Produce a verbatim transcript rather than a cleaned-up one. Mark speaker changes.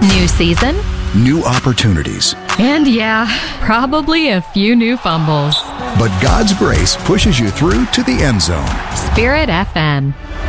Speaker 1: New season,
Speaker 2: new opportunities.
Speaker 1: and yeah, probably a few new fumbles.
Speaker 2: But God's grace pushes you through to the end zone.
Speaker 1: Spirit F M.